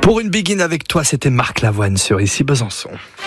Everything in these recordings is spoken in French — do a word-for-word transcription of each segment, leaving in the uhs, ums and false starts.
Pour une begin avec toi, c'était Marc Lavoine sur Ici Besançon.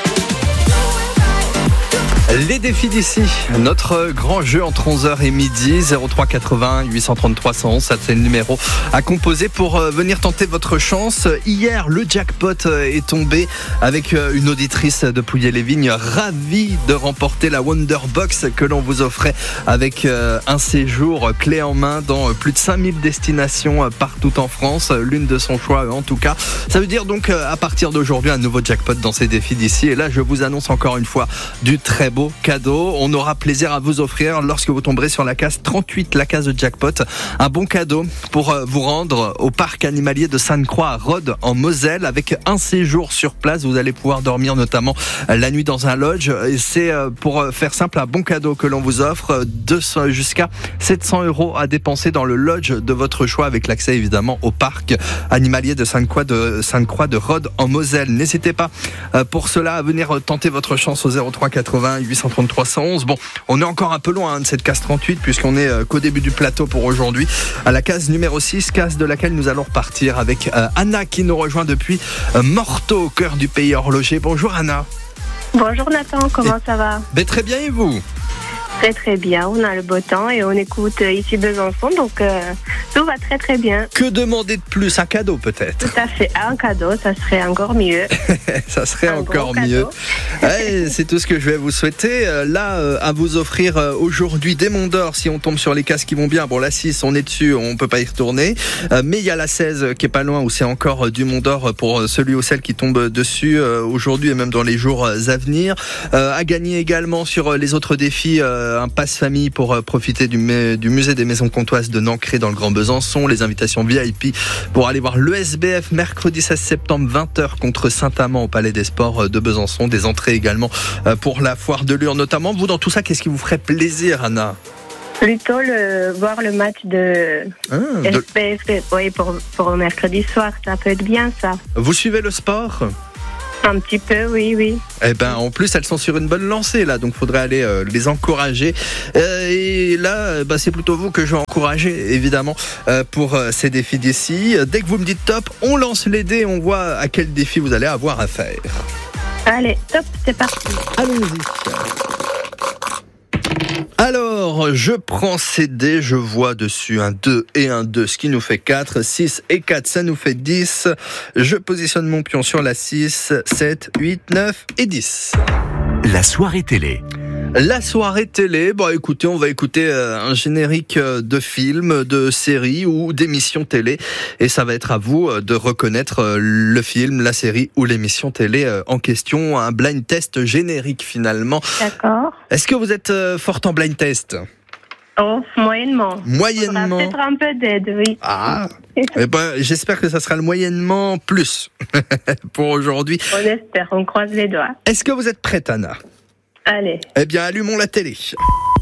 Les défis d'ici, notre grand jeu entre onze heures et midi, zéro trois quatre-vingts huit cent trente-trois cent onze, ça c'est le numéro à composer pour venir tenter votre chance. Hier, le jackpot est tombé avec une auditrice de Pouilly-les-Vignes, ravie de remporter la Wonderbox que l'on vous offrait avec un séjour clé en main dans plus de cinq mille destinations partout en France, l'une de son choix en tout cas. Ça veut dire donc à partir d'aujourd'hui un nouveau jackpot dans ces défis d'ici, et là je vous annonce encore une fois du très beau cadeau. On aura plaisir à vous offrir lorsque vous tomberez sur la case trente-huit, la case de jackpot, un bon cadeau pour vous rendre au parc animalier de Sainte-Croix à Rhodes en Moselle avec un séjour sur place. Vous allez pouvoir dormir notamment la nuit dans un lodge, et c'est pour faire simple un bon cadeau que l'on vous offre, deux cents jusqu'à sept cents euros à dépenser dans le lodge de votre choix avec l'accès évidemment au parc animalier de Sainte-Croix de, Sainte-Croix de Rhodes en Moselle. N'hésitez pas pour cela à venir tenter votre chance au zéro trois quatre-vingts huit cent trente-trois cent onze. Bon, on est encore un peu loin hein, de cette case trente-huit puisqu'on est euh, qu'au début du plateau pour aujourd'hui, à la case numéro six, case de laquelle nous allons repartir avec euh, Anna qui nous rejoint depuis euh, Morteau, au cœur du pays horloger. Bonjour Anna. Bonjour Nathan, comment et, ça va? Ben, très bien, et vous? Très très bien, on a le beau temps et on écoute Ici Besançon, donc euh, tout va très très bien. Que demander de plus? Un cadeau peut-être? Tout à fait, un cadeau, ça serait encore mieux. Ça serait un encore mieux. Ouais, c'est tout ce que je vais vous souhaiter. Là, à vous offrir aujourd'hui des monts d'or, si on tombe sur les cases qui vont bien. Bon, la six, on est dessus, on peut pas y retourner. Mais il y a la seize qui est pas loin, où c'est encore du mont d'or pour celui ou celle qui tombe dessus aujourd'hui et même dans les jours à venir. À gagner également sur les autres défis, un passe famille pour profiter du, du musée des maisons comtoises de Nancré dans le Grand Besançon, les invitations V I P pour aller voir l'E S B F mercredi seize septembre vingt heures contre Saint-Amand au Palais des Sports de Besançon, des entrées également pour la foire de Lure notamment. Vous, dans tout ça, qu'est-ce qui vous ferait plaisir, Anna? Plutôt le, voir le match de ah, de... S B F, oui, pour, pour mercredi soir, ça peut être bien ça. Vous suivez le sport? Un petit peu, oui, oui. Eh ben, en plus, elles sont sur une bonne lancée, là, donc il faudrait aller euh, les encourager. Euh, et là, bah, c'est plutôt vous que je vais encourager, évidemment, euh, pour euh, ces défis d'ici. Dès que vous me dites top, on lance les dés, on voit à quel défi vous allez avoir à faire. Allez, top, c'est parti. Allons-y. Alors, je prends ces dés, je vois dessus un deux et un deux, ce qui nous fait quatre, six et quatre, ça nous fait dix. Je positionne mon pion sur la six, sept, huit, neuf et dix. La soirée télé. La soirée télé, bon écoutez, on va écouter un générique de film, de série ou d'émission télé, et ça va être à vous de reconnaître le film, la série ou l'émission télé en question, un blind test générique finalement. D'accord. Est-ce que vous êtes forte en blind test? Oh, moyennement. Moyennement. Peut-être un peu d'aide, oui. Ah, eh ben, j'espère que ça sera le moyennement plus pour aujourd'hui. On espère, on croise les doigts. Est-ce que vous êtes prête, Anna? Allez. Eh bien, allumons la télé.